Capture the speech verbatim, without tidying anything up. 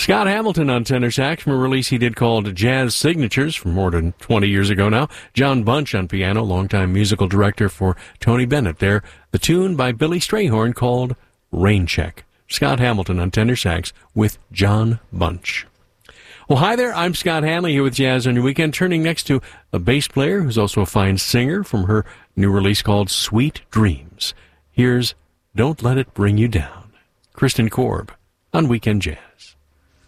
Scott Hamilton on tenor sax from a release he did called Jazz Signatures from more than twenty years ago now. John Bunch on piano, longtime musical director for Tony Bennett there. The tune by Billy Strayhorn called Rain Check. Scott Hamilton on tenor sax with John Bunch. Well, hi there. I'm Scott Hanley here with Jazz on Your Weekend, turning next to a bass player who's also a fine singer from her new release called Sweet Dreams. Here's Don't Let It Bring You Down. Kristen Korb on Weekend Jazz.